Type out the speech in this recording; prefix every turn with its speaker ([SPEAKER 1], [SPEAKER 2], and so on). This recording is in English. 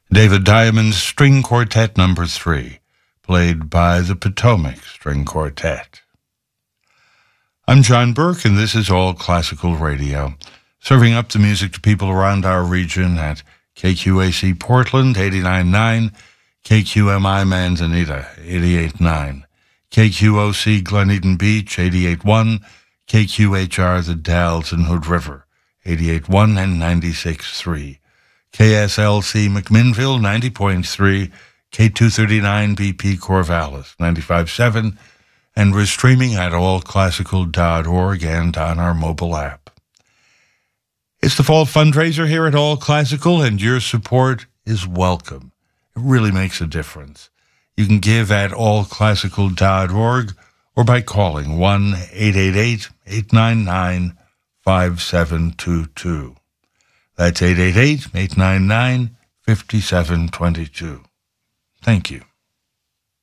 [SPEAKER 1] David Diamond's String Quartet No. 3, played by the Potomac String Quartet. I'm John Burke, and this is All Classical Radio, serving up the music to people around our region at KQAC Portland, 89.9, KQMI Manzanita, 88.9, KQOC Glen Eden Beach, 88.1, KQHR The Dalles and Hood River, 88.1 and 96.3. KSLC McMinnville, 90.3, K239 BP Corvallis, 95.7, and we're streaming at allclassical.org and on our mobile app. It's the fall fundraiser here at All Classical, and your support is welcome. It really makes a difference. You can give at allclassical.org or by calling 1-888-899-5722. That's 888-899-5722. Thank you.